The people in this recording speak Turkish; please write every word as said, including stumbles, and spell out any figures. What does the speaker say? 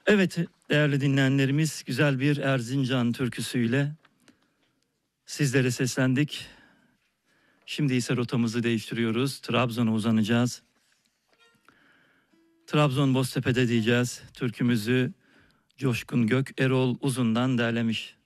Evet değerli dinleyenlerimiz, güzel bir Erzincan türküsüyle sizlere seslendik. Şimdi ise rotamızı değiştiriyoruz. Trabzon'a uzanacağız. Trabzon Boztepe'de diyeceğiz. Türkümüzü Coşkun Gök Erol Uzun'dan derlemiş.